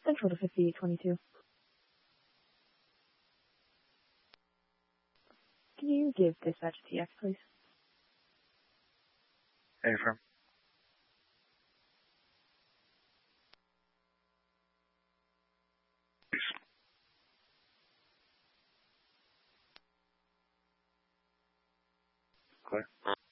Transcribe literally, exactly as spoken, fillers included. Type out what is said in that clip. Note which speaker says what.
Speaker 1: Central to fifty-eight twenty-two. Can you give dispatch a T X, please?
Speaker 2: Affirm. Clear.